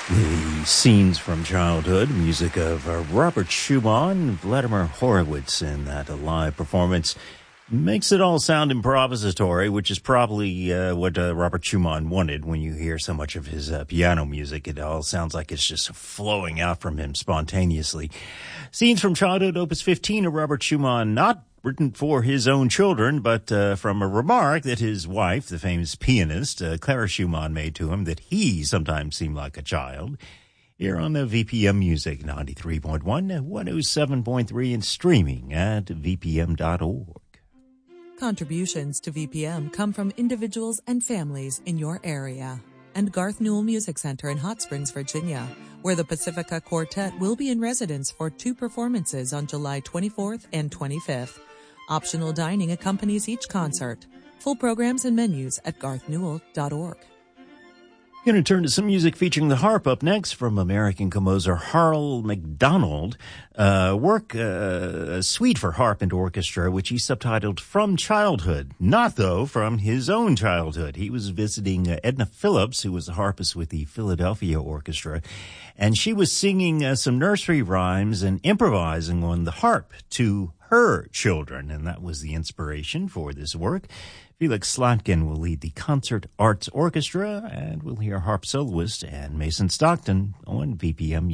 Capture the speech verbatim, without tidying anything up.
The scenes from childhood, music of uh, Robert Schumann, Vladimir Horowitz in that uh, live performance. Makes it all sound improvisatory, which is probably uh, what uh, Robert Schumann wanted when you hear so much of his uh, piano music. It all sounds like it's just flowing out from him spontaneously. Scenes from childhood, Opus fifteen of Robert Schumann, not written for his own children, but uh, from a remark that his wife, the famous pianist, uh, Clara Schumann, made to him that he sometimes seemed like a child. Here on the V P M Music, ninety-three point one, one oh seven point three, and streaming at v p m dot org. Contributions to V P M come from individuals and families in your area. And Garth Newell Music Center in Hot Springs, Virginia, where the Pacifica Quartet will be in residence for two performances on July twenty-fourth and twenty-fifth. Optional dining accompanies each concert. Full programs and menus at garth newell dot org. Going to turn to some music featuring the harp up next from American composer Harl McDonald. Uh, work, uh, a suite for harp and orchestra, which he subtitled From Childhood. Not, though, from his own childhood. He was visiting uh, Edna Phillips, who was a harpist with the Philadelphia Orchestra, and she was singing uh, some nursery rhymes and improvising on the harp to her children, and that was the inspiration for this work. Felix Slatkin will lead the Concert Arts Orchestra, and we'll hear harp soloist and Mason Stockton on V P M